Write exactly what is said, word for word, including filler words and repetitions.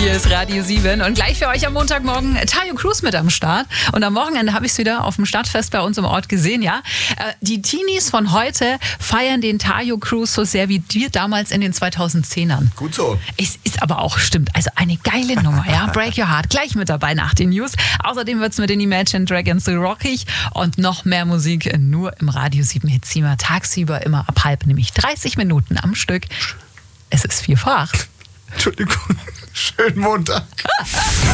Hier ist Radio sieben und gleich für euch am Montagmorgen Tayo Cruz mit am Start. Und am Wochenende habe ich es wieder auf dem Stadtfest bei uns im Ort gesehen, ja. Die Teenies von heute feiern den Tayo Cruz so sehr wie wir damals in den zweitausendzehnern. Gut so. Es ist aber auch, stimmt, also eine geile Nummer, ja. Break Your Heart, gleich mit dabei nach den News. Außerdem wird es mit den Imagine Dragons so rockig und noch mehr Musik nur im Radio sieben Hitzimmer. Tagsüber immer ab halb, nämlich dreißig Minuten am Stück. Es ist vier vor acht. Entschuldigung, schönen Montag.